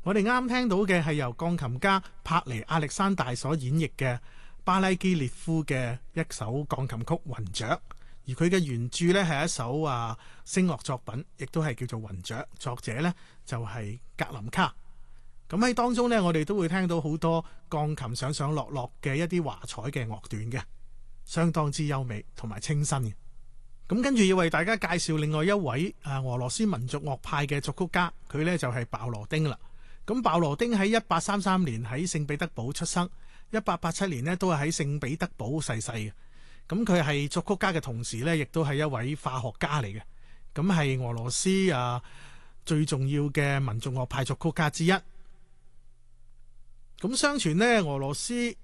我哋啱聽到嘅係由鋼琴家帕尼亞歷山大所演繹嘅巴拉基列夫嘅一首鋼琴曲《雲雀》，而佢嘅原著呢係一首聲樂作品，亦都係叫做《雲雀》，作者呢就係格林卡。咁喺當中呢，我哋都會聽到好多鋼琴上上落落嘅一啲華彩嘅樂段嘅，相當之優美同埋清新嘅。咁跟住要為大家介紹另外一位俄羅斯民族樂派嘅作曲家，佢呢就係鮑羅丁啦。咁鮑羅丁喺1833年喺聖彼得堡出生，1887年呢都係喺聖彼得堡逝世嘅。咁佢係作曲家嘅同時呢，亦都係一位化學家嚟嘅。咁係俄羅斯最重要嘅民族樂派作曲家之一。咁相傳呢，俄羅斯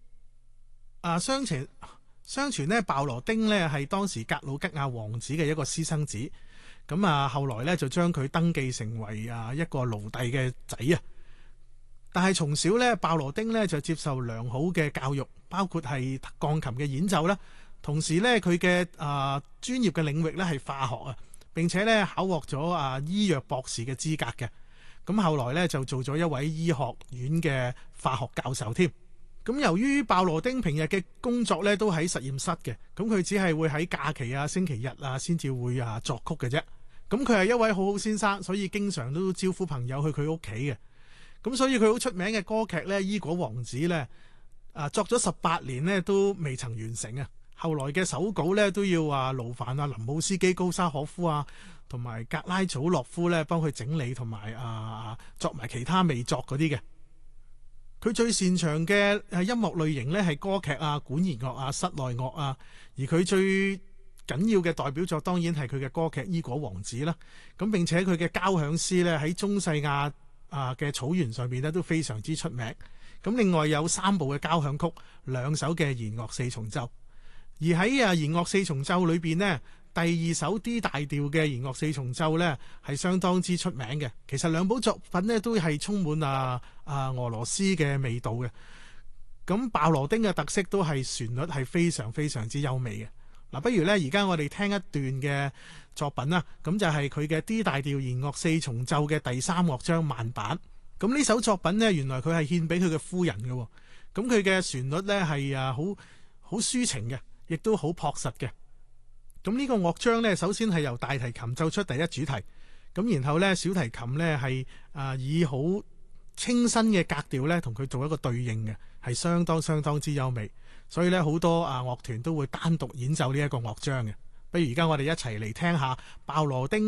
相傳呢，鮑羅丁呢係當時格魯吉亞王子嘅一個私生子。咁後來呢就將佢登記成為一個奴隸嘅仔啊。但係從小呢，鮑羅丁呢就接受良好嘅教育，包括係鋼琴嘅演奏啦。同時呢，佢嘅專業嘅領域呢係化學啊，並且呢考獲咗醫藥博士嘅資格嘅。咁後來呢就做咗一位醫學院嘅化學教授添。咁由於鮑羅丁平日嘅工作呢都喺實驗室嘅，咁佢只係會喺假期星期日先至會作曲嘅啫。咁佢係一位好好先生，所以經常都招呼朋友去佢屋企嘅。咁所以佢好出名嘅歌劇呢，《伊果王子》呢，作咗18年呢都未曾完成啊。後來嘅手稿呢都要勞煩林姆斯基、高沙可夫同埋格拉祖洛夫呢幫佢整理同埋作埋其他未作嗰啲嘅。佢最擅長嘅音樂類型呢係歌劇管弦樂室內樂而佢最緊要嘅代表作當然係佢嘅歌劇《伊果王子》啦。咁並且佢嘅交響詩呢喺中西亞嘅草原上面呢都非常之出名。咁另外有3部嘅交響曲，2首嘅弦樂四重奏。而喺弦樂四重奏裏邊呢，第2首 D 大調嘅弦樂四重奏呢係相當之出名嘅。其實2部作品呢都係充滿俄羅斯嘅味道嘅。咁鮑羅丁嘅特色都係旋律係非常非常之優美嘅。不如呢，而家我哋聽一段嘅作品啦。咁就係佢嘅 D 大調弦樂四重奏嘅第3樂章慢板。咁呢首作品呢，原來佢係獻俾佢嘅夫人嘅。咁佢嘅旋律呢係好抒情嘅，亦都好樸實嘅。咁呢個樂章呢，首先係由大提琴奏出第一主題，咁然後呢，小提琴呢係以好清新嘅格調呢同佢做一個對應嘅，係相當之優美。所以呢，好多樂團都會單獨演奏呢一個樂章嘅。不如而家我哋一齊嚟聽下鮑羅丁